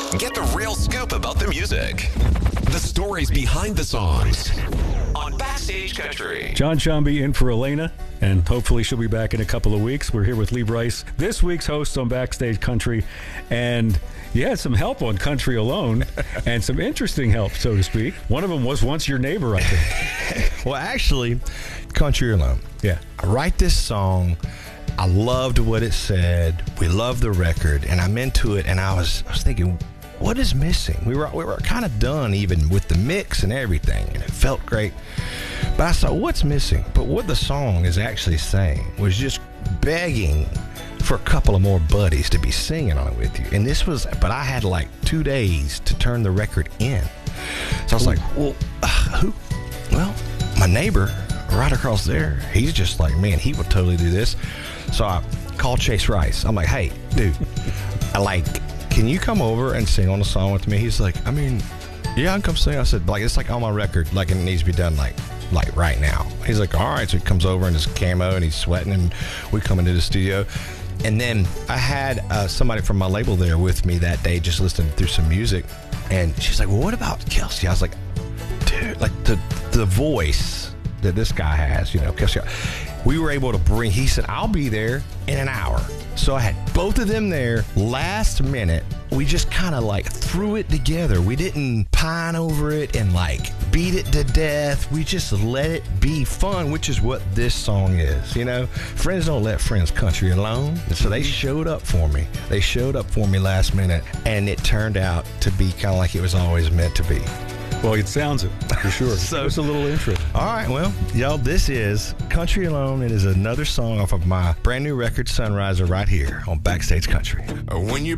Get the real scoop about the music. The stories behind the songs on Backstage Country. John Shambi in for Elena, and hopefully she'll be back in a couple of weeks. We're here with Lee Brice, this week's host on Backstage Country, and you had some help on Country Alone, and some interesting help, so to speak. One of them was once your neighbor, I think. Well, actually, Country Alone. Yeah. I write this song. I loved what it said. We loved the record, and I'm into it, and I was thinking, what is missing? We were kind of done even with the mix and everything, and it felt great. But I thought, what's missing? But what the song is actually saying was just begging for a couple of more buddies to be singing on it with you. And this was, but I had like 2 days to turn the record in. So I was like, well, who? Well, my neighbor right across there, he's just like, man, he would totally do this. So I called Chase Rice. I'm like, hey, dude, can you come over and sing on the song with me? He's like, I mean, yeah, I can come sing. I said, like, it's like on my record, like it needs to be done like right now. He's like, all right. So he comes over in his camo and he's sweating, and we come into the studio. And then I had somebody from my label there with me that day, just listening through some music. And she's like, well, what about Kelsey? I was like, dude, like the voice that this guy has, you know, Kelsey. We were able to bring, he said, I'll be there in an hour. So I had both of them there last minute. We just kind of like threw it together. We didn't pine over it and like beat it to death. We just let it be fun, which is what this song is. You know, friends don't let friends country alone. And so they showed up for me. They showed up for me last minute, and it turned out to be kind of like it was always meant to be. Well, it sounds it, for sure. So it's a little intro. All right, well, y'all, this is Country Alone. It is another song off of my brand new record, Sunriser, right here on Backstage Country. When you